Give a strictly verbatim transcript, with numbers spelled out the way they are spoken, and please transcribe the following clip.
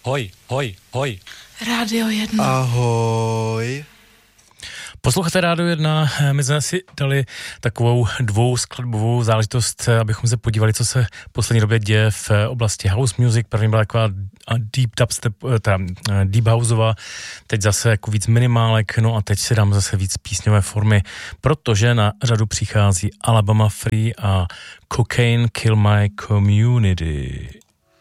hoj, hoj, hoj. Rádio jedna. Ahoj. Posloucháte Rádio jedna, my jsme si dali takovou dvouskladbovou záležitost, abychom se podívali, co se v poslední době děje v oblasti house music. První byla taková deep dubstep, teda deep houseová, teď zase jako víc minimálek, no a teď si dám zase víc písňové formy, protože na řadu přichází Alabama Free a Cocaine Kill My Community.